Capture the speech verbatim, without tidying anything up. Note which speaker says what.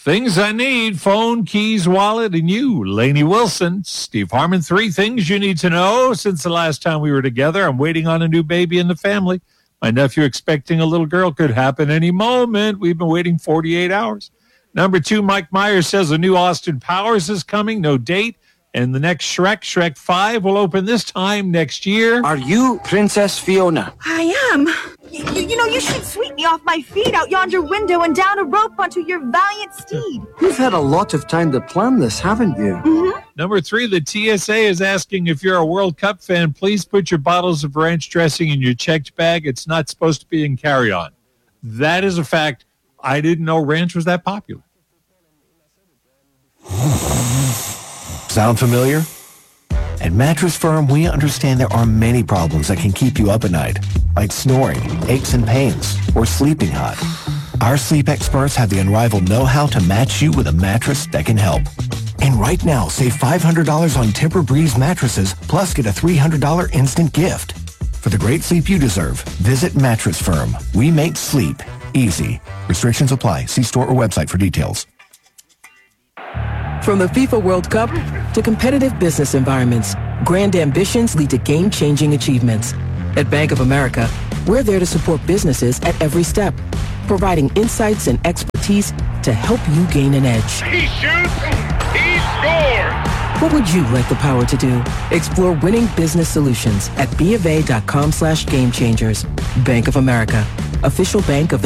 Speaker 1: Things I need, phone, keys, wallet, and you, Lainey Wilson. Steve Harmon, three things you need to know since the last time we were together. I'm waiting on a new baby in the family. My nephew expecting a little girl could happen any moment. We've been waiting forty-eight hours. Number two, Mike Myers says a new Austin Powers is coming, no date. And the next Shrek, Shrek five, will open this time next year.
Speaker 2: Are you Princess Fiona?
Speaker 3: I am. You, you know, you should sweep me off my feet out yonder window and down a rope onto your valiant steed.
Speaker 2: You've had a lot of time to plan this, haven't you?
Speaker 3: Mm-hmm.
Speaker 1: Number three, the T S A is asking if you're a World Cup fan, please put your bottles of ranch dressing in your checked bag. It's not supposed to be in carry-on. That is a fact. I didn't know ranch was that popular.
Speaker 4: Sound familiar? At Mattress Firm, we understand there are many problems that can keep you up at night, like snoring, aches and pains, or sleeping hot. Our sleep experts have the unrivaled know-how to match you with a mattress that can help. And right now, save five hundred dollars on Tempur-Breeze mattresses, plus get a three hundred dollars instant gift. For the great sleep you deserve, visit Mattress Firm. We make sleep easy. Restrictions apply. See store or website for details.
Speaker 5: From the FIFA World Cup to competitive business environments, grand ambitions lead to game-changing achievements. At Bank of America, we're there to support businesses at every step, providing insights and expertise to help you gain an edge.
Speaker 6: He shoots, he scores!
Speaker 5: What would you like the power to do? Explore winning business solutions at B of A dot com slash game changers. Bank of America, official bank of the